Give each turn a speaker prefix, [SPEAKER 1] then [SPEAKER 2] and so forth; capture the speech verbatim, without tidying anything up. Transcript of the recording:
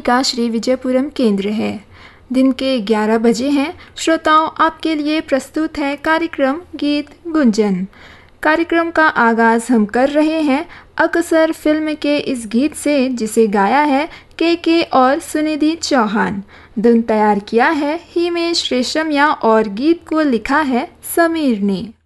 [SPEAKER 1] का श्री विजयपुरम केंद्र है। दिन के ग्यारह बजे हैं। श्रोताओं, आपके लिए प्रस्तुत है कार्यक्रम गीत गुंजन। कार्यक्रम का आगाज हम कर रहे हैं अक्सर फिल्म के इस गीत से, जिसे गाया है के के और सुनिधि चौहान। धुन तैयार किया है हिमेश रेशमिया और गीत को लिखा है समीर ने।